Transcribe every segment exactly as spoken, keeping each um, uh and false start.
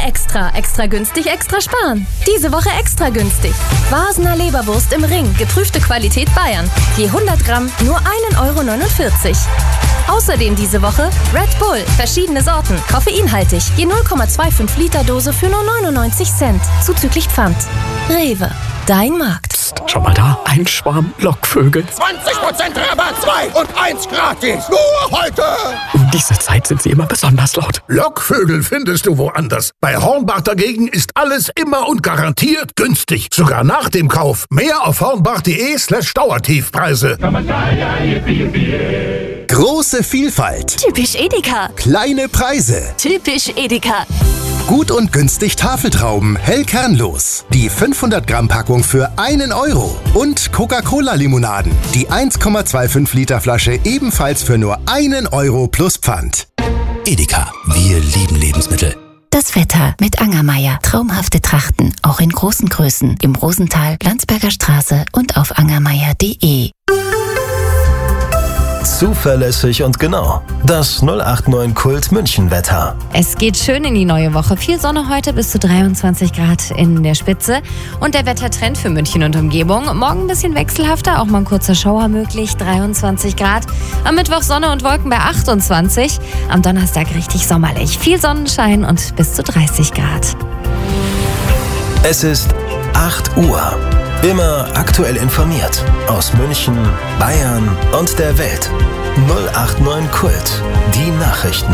Extra. Extra günstig, extra sparen. Diese Woche extra günstig. Vasener Leberwurst im Ring. Geprüfte Qualität Bayern. Je hundert Gramm nur ein Euro neunundvierzig. Außerdem diese Woche Red Bull. Verschiedene Sorten. Koffeinhaltig. Je null Komma fünfundzwanzig Liter Dose für nur neunundneunzig Cent. Zuzüglich Pfand. Rewe. Dein Markt. Psst, schau mal da. Ein Schwarm Lockvögel. zwanzig Prozent Rabatt. zwei und eins gratis. Nur heute. Um diese Zeit sind sie immer besonders laut. Lockvögel findest du woanders. Bei Hornbach dagegen ist alles immer und garantiert günstig. Sogar nach dem Kauf. Mehr auf hornbach.de slash Dauertiefpreise. Große Vielfalt. Typisch Edeka. Kleine Preise. Typisch Edeka. Gut und günstig Tafeltrauben, hell kernlos. Die fünfhundert Gramm Packung für einen Euro. Und Coca-Cola-Limonaden. Die eins Komma fünfundzwanzig Liter Flasche ebenfalls für nur einen Euro plus Pfand. Edeka, wir lieben Lebensmittel. Das Wetter mit Angermeier. Traumhafte Trachten, auch in großen Größen. Im Rosental, Landsberger Straße und auf angermeier punkt de. Zuverlässig und genau. Das null acht neun Kult München Wetter. Es geht schön in die neue Woche. Viel Sonne heute, bis zu dreiundzwanzig Grad in der Spitze. Und der Wettertrend für München und Umgebung. Morgen ein bisschen wechselhafter, auch mal ein kurzer Schauer möglich, dreiundzwanzig Grad. Am Mittwoch Sonne und Wolken bei achtundzwanzig. Am Donnerstag richtig sommerlich. Viel Sonnenschein und bis zu dreißig Grad. Es ist acht Uhr. Immer aktuell informiert. Aus München, Bayern und der Welt. null acht neun Kult. Die Nachrichten.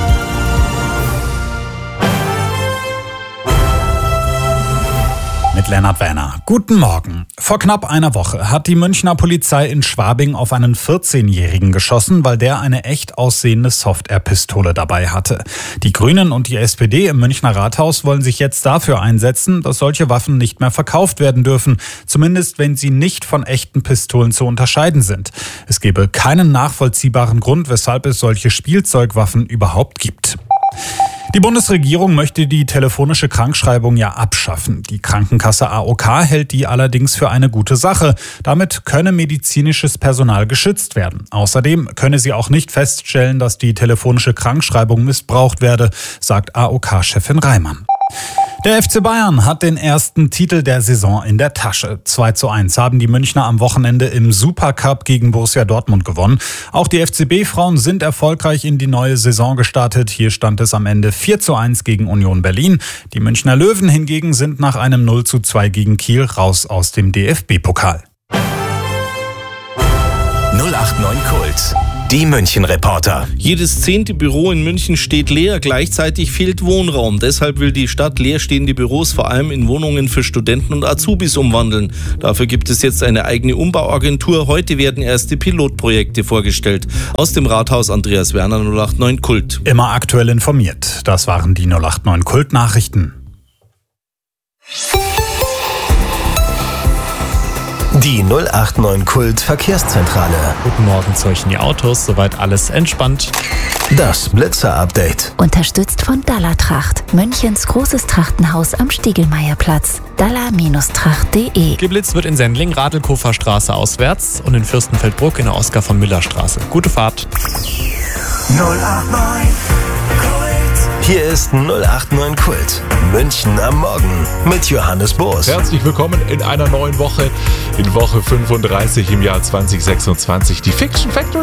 Mit Lennart Werner. Guten Morgen. Vor knapp einer Woche hat die Münchner Polizei in Schwabing auf einen vierzehnjährigen geschossen, weil der eine echt aussehende Soft-Air-Pistole dabei hatte. Die Grünen und die S P D im Münchner Rathaus wollen sich jetzt dafür einsetzen, dass solche Waffen nicht mehr verkauft werden dürfen. Zumindest wenn sie nicht von echten Pistolen zu unterscheiden sind. Es gebe keinen nachvollziehbaren Grund, weshalb es solche Spielzeugwaffen überhaupt gibt. Die Bundesregierung möchte die telefonische Krankschreibung ja abschaffen. Die Krankenkasse A O K hält die allerdings für eine gute Sache. Damit könne medizinisches Personal geschützt werden. Außerdem könne sie auch nicht feststellen, dass die telefonische Krankschreibung missbraucht werde, sagt A O K-Chefin Reimann. Der F C Bayern hat den ersten Titel der Saison in der Tasche. zwei zu eins haben die Münchner am Wochenende im Supercup gegen Borussia Dortmund gewonnen. Auch die F C B-Frauen sind erfolgreich in die neue Saison gestartet. Hier stand es am Ende vier zu eins gegen Union Berlin. Die Münchner Löwen hingegen sind nach einem null zu zwei gegen Kiel raus aus dem D F B-Pokal. null acht neun Kult. Die München-Reporter. Jedes zehnte Büro in München steht leer, gleichzeitig fehlt Wohnraum. Deshalb will die Stadt leerstehende Büros vor allem in Wohnungen für Studenten und Azubis umwandeln. Dafür gibt es jetzt eine eigene Umbauagentur. Heute werden erste Pilotprojekte vorgestellt. Aus dem Rathaus Andreas Werner, null acht neun Kult. Immer aktuell informiert. Das waren die null acht neun Kult-Nachrichten. Die null acht neun Kult Verkehrszentrale. Guten Morgen zu euch in die Autos, soweit alles entspannt. Das Blitzer-Update. Unterstützt von Dalla Tracht, Münchens großes Trachtenhaus am Stiegelmeierplatz. dalla Tracht punkt de. Geblitzt wird in Sendling, Radlkofer Straße auswärts und in Fürstenfeldbruck in der Oskar-von-Miller-Straße. Gute Fahrt. null acht neun Hier ist null acht neun Kult. München am Morgen mit Johannes Boos. Herzlich willkommen in einer neuen Woche, in Woche fünfunddreißig im Jahr zwanzig sechsundzwanzig. Die Fiction Factory